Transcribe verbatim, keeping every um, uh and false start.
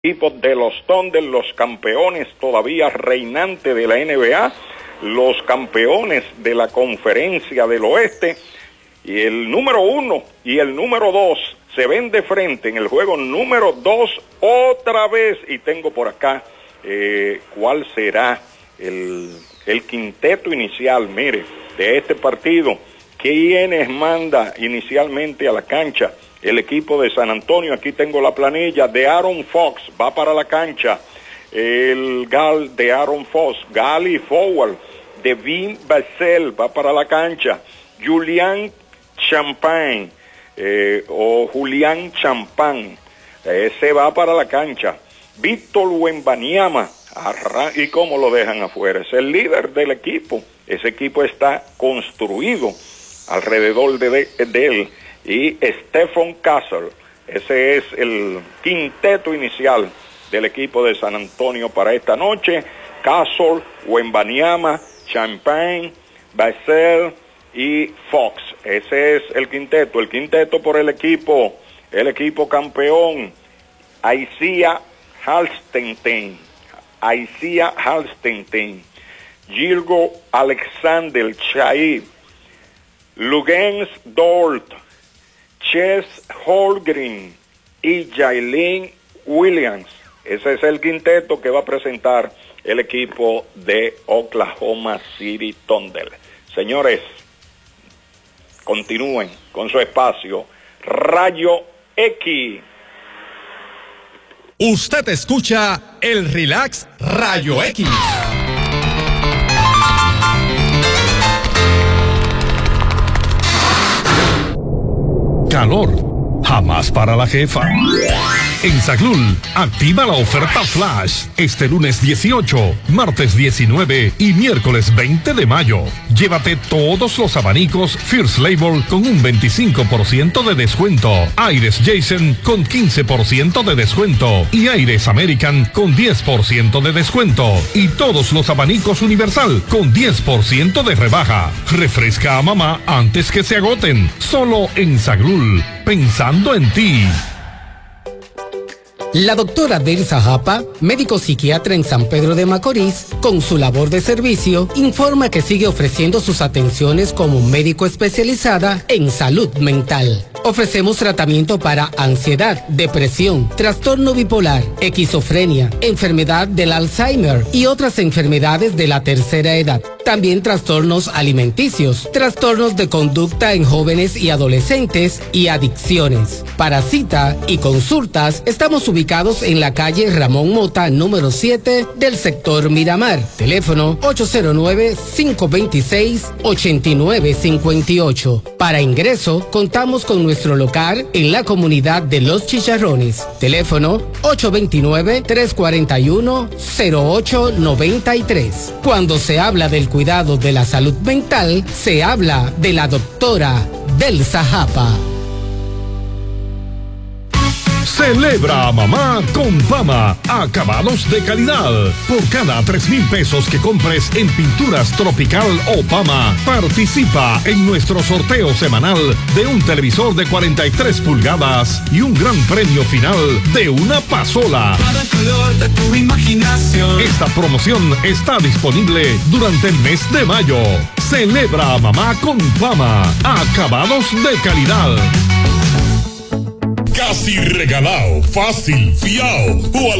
equipo de los Thunder, los campeones todavía reinantes de la N B A, los campeones de la Conferencia del Oeste, y el número uno y el número dos se ven de frente en el juego número dos otra vez, y tengo por acá eh, cuál será el, el quinteto inicial, mire, de este partido. ¿Quiénes manda inicialmente a la cancha? El equipo de San Antonio. Aquí tengo la planilla. De Aaron Fox va para la cancha. El Gal de Aaron Fox, Gali forward. Devin Vassell va para la cancha. Julian Champagne eh, o Julián Champagne, ese va para la cancha. Víctor Wembanyama, y cómo lo dejan afuera, es el líder del equipo. Ese equipo está construido alrededor de, de, de él. Y Stephen Castle, ese es el quinteto inicial del equipo de San Antonio para esta noche. Castle, Wembanyama, Champagne, Vassell y Fox. Ese es el quinteto. El quinteto por el equipo, el equipo campeón, Isaiah Hartenstein, Isaiah Hartenstein, Gilgo Alexander Chaib, Lugens Dort, Ches Holmgren y Jalen Williams. Ese es el quinteto que va a presentar el equipo de Oklahoma City Thunder. Señores, continúen con su espacio Rayo X. Usted escucha el Relax Rayo X. Calor, jamás para la jefa. En Saglul, activa la oferta Flash este lunes dieciocho, martes diecinueve y miércoles veinte de mayo. Llévate todos los abanicos First Label con un veinticinco por ciento de descuento, Aires Jason con quince por ciento de descuento y Aires American con diez por ciento de descuento, y todos los abanicos Universal con diez por ciento de rebaja. Refresca a mamá antes que se agoten, solo en Saglul, pensando en ti. La doctora Delsa Japa, médico psiquiatra en San Pedro de Macorís, con su labor de servicio, informa que sigue ofreciendo sus atenciones como médico especializada en salud mental. Ofrecemos tratamiento para ansiedad, depresión, trastorno bipolar, esquizofrenia, enfermedad del Alzheimer y otras enfermedades de la tercera edad. También trastornos alimenticios, trastornos de conducta en jóvenes y adolescentes y adicciones. Para cita y consultas, estamos ubicados en la calle Ramón Mota, número siete del sector Miramar. Teléfono ocho cero nueve, cinco dos seis, ocho nueve cinco ocho. Para ingreso, contamos con nuestro local en la comunidad de Los Chicharrones. Teléfono ocho dos nueve, tres cuatro uno, cero ocho nueve tres. Cuando se habla del cuidado de la salud mental, se habla de la doctora Delsa Japa. Celebra a mamá con Pama, acabados de calidad. Por cada tres mil pesos que compres en pinturas Tropical o Pama, participa en nuestro sorteo semanal de un televisor de cuarenta y tres pulgadas y un gran premio final de una pasola. Para el color de tu imaginación. Esta promoción está disponible durante el mes de mayo. Celebra a mamá con Pama, acabados de calidad. Casi regalado, fácil, fiao o